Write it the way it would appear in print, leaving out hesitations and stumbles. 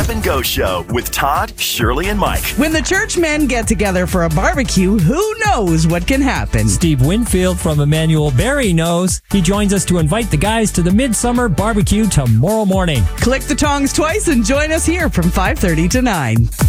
and Go Show with Todd, Shirley, and Mike. When the church men get together for a barbecue, who knows what can happen? Steve Winfield from Emmanuel Berry knows. He joins us to invite the guys to the Midsummer Barbecue tomorrow morning. Click the tongs twice and join us here from 5:30 to 9.